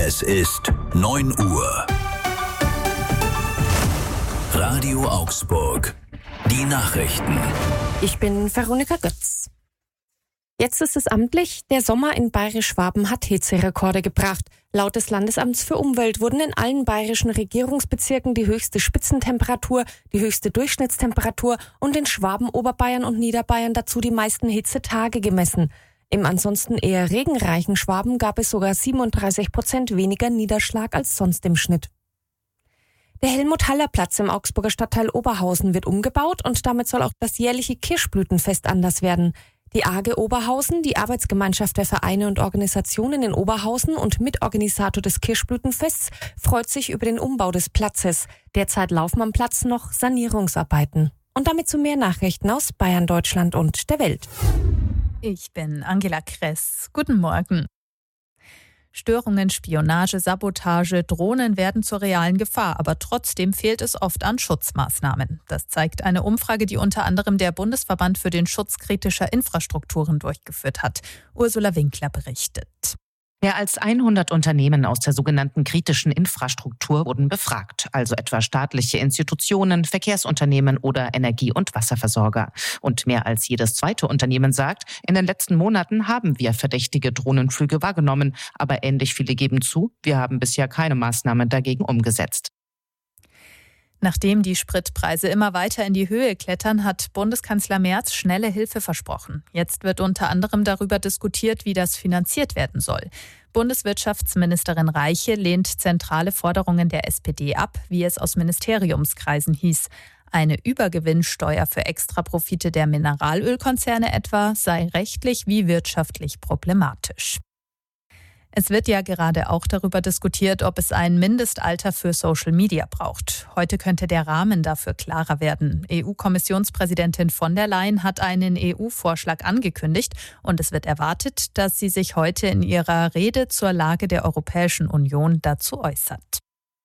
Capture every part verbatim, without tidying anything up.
Es ist neun Uhr. Radio Augsburg. Die Nachrichten. Ich bin Veronika Götz. Jetzt ist es amtlich, der Sommer in Bayerisch-Schwaben hat Hitzerekorde gebracht. Laut des Landesamts für Umwelt wurden in allen bayerischen Regierungsbezirken die höchste Spitzentemperatur, die höchste Durchschnittstemperatur und in Schwaben, Oberbayern und Niederbayern dazu die meisten Hitzetage gemessen. Im ansonsten eher regenreichen Schwaben gab es sogar siebenunddreißig Prozent weniger Niederschlag als sonst im Schnitt. Der Helmut-Haller-Platz im Augsburger Stadtteil Oberhausen wird umgebaut und damit soll auch das jährliche Kirschblütenfest anders werden. Die A G Oberhausen, die Arbeitsgemeinschaft der Vereine und Organisationen in Oberhausen und Mitorganisator des Kirschblütenfests, freut sich über den Umbau des Platzes. Derzeit laufen am Platz noch Sanierungsarbeiten. Und damit zu mehr Nachrichten aus Bayern, Deutschland und der Welt. Ich bin Angela Kress. Guten Morgen. Störungen, Spionage, Sabotage, Drohnen werden zur realen Gefahr, aber trotzdem fehlt es oft an Schutzmaßnahmen. Das zeigt eine Umfrage, die unter anderem der Bundesverband für den Schutz kritischer Infrastrukturen durchgeführt hat. Ursula Winkler berichtet. Mehr als hundert Unternehmen aus der sogenannten kritischen Infrastruktur wurden befragt, also etwa staatliche Institutionen, Verkehrsunternehmen oder Energie- und Wasserversorger. Und mehr als jedes zweite Unternehmen sagt, in den letzten Monaten haben wir verdächtige Drohnenflüge wahrgenommen, aber ähnlich viele geben zu, wir haben bisher keine Maßnahmen dagegen umgesetzt. Nachdem die Spritpreise immer weiter in die Höhe klettern, hat Bundeskanzler Merz schnelle Hilfe versprochen. Jetzt wird unter anderem darüber diskutiert, wie das finanziert werden soll. Bundeswirtschaftsministerin Reiche lehnt zentrale Forderungen der S P D ab, wie es aus Ministeriumskreisen hieß. Eine Übergewinnsteuer für Extraprofite der Mineralölkonzerne etwa sei rechtlich wie wirtschaftlich problematisch. Es wird ja gerade auch darüber diskutiert, ob es ein Mindestalter für Social Media braucht. Heute könnte der Rahmen dafür klarer werden. E U-Kommissionspräsidentin von der Leyen hat einen E U-Vorschlag angekündigt und es wird erwartet, dass sie sich heute in ihrer Rede zur Lage der Europäischen Union dazu äußert.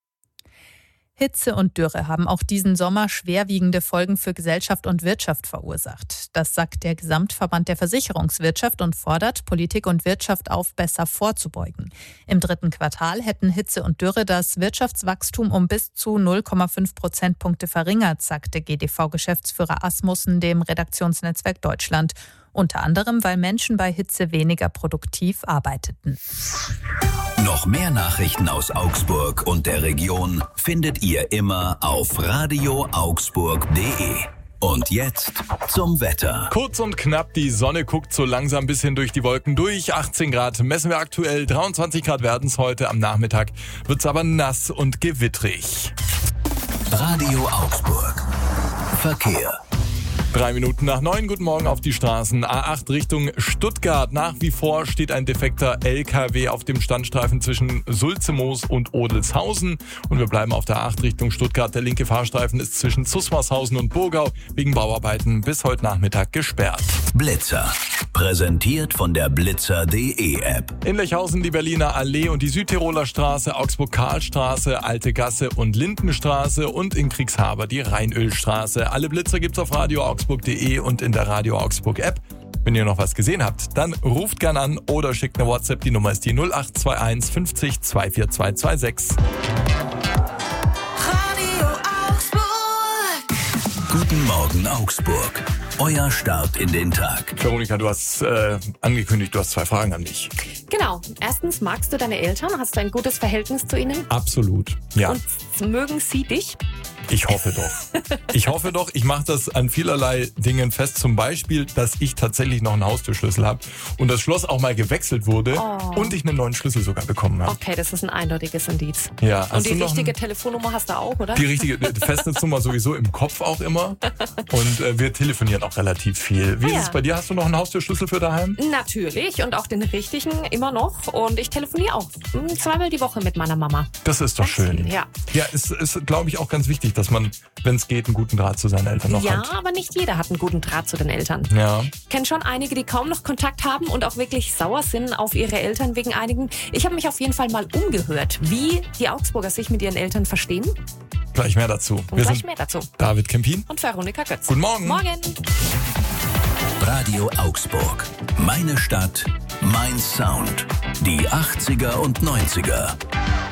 Hitze und Dürre haben auch diesen Sommer schwerwiegende Folgen für Gesellschaft und Wirtschaft verursacht. Das sagt der Gesamtverband der Versicherungswirtschaft und fordert Politik und Wirtschaft auf, besser vorzubeugen. Im dritten Quartal hätten Hitze und Dürre das Wirtschaftswachstum um bis zu null Komma fünf Prozentpunkte verringert, sagte G D V-Geschäftsführer Asmussen dem Redaktionsnetzwerk Deutschland. Unter anderem, weil Menschen bei Hitze weniger produktiv arbeiteten. Noch mehr Nachrichten aus Augsburg und der Region findet ihr immer auf radio augsburg punkt de. Und jetzt zum Wetter. Kurz und knapp, die Sonne guckt so langsam ein bisschen durch die Wolken durch. achtzehn Grad messen wir aktuell, dreiundzwanzig Grad werden es heute. Am Nachmittag wird es aber nass und gewittrig. Radio Augsburg. Verkehr. Drei Minuten nach neun, guten Morgen auf die Straßen. A acht Richtung Stuttgart. Nach wie vor steht ein defekter L K W auf dem Standstreifen zwischen Sulzemoos und Odelshausen. Und wir bleiben auf der A acht Richtung Stuttgart. Der linke Fahrstreifen ist zwischen Zusmarshausen und Burgau wegen Bauarbeiten bis heute Nachmittag gesperrt. Blitzer. Präsentiert von der blitzer punkt de App. In Lechhausen die Berliner Allee und die Südtiroler Straße, Augsburg-Karlstraße, Alte Gasse und Lindenstraße und in Kriegshaber die Rheinölstraße. Alle Blitzer gibt's auf Radio Augsburg. .de und in der Radio Augsburg App. Wenn ihr noch was gesehen habt, dann ruft gern an oder schickt eine WhatsApp. Die Nummer ist die null acht zwei eins fünfzig zwei vier zwei zwei sechs. Radio Augsburg. Guten Morgen Augsburg. Euer Start in den Tag. Veronika, du hast äh, angekündigt, du hast zwei Fragen an mich. Genau. Erstens, magst du deine Eltern? Hast du ein gutes Verhältnis zu ihnen? Absolut, ja. Und mögen sie dich? Ich hoffe doch. Ich hoffe doch, ich mache das an vielerlei Dingen fest. Zum Beispiel, dass ich tatsächlich noch einen Haustürschlüssel habe und das Schloss auch mal gewechselt wurde oh. und ich einen neuen Schlüssel sogar bekommen habe. Okay, das ist ein eindeutiges Indiz. Ja, und die richtige ein, Telefonnummer hast du auch, oder? Die richtige Festnetznummer sowieso im Kopf auch immer. Und äh, wir telefonieren auch relativ viel. Wie ah, ist ja. es bei dir? Hast du noch einen Haustürschlüssel für daheim? Natürlich und auch den richtigen immer noch. Und ich telefoniere auch zweimal die Woche mit meiner Mama. Das ist doch schön. Viel, ja, ja, es ist, glaube ich, auch ganz wichtig, dass man, wenn es geht, einen guten Draht zu seinen Eltern noch ja, hat. Ja, aber nicht jeder hat einen guten Draht zu den Eltern. Ja. Ich kenne schon einige, die kaum noch Kontakt haben und auch wirklich sauer sind auf ihre Eltern wegen einigen. Ich habe mich auf jeden Fall mal umgehört, wie die Augsburger sich mit ihren Eltern verstehen. Gleich mehr dazu. Und Wir gleich sind mehr dazu. David Kempin und Veronika Götz. Guten Morgen. Morgen. Radio Augsburg. Meine Stadt, mein Sound. Die achtziger und neunziger.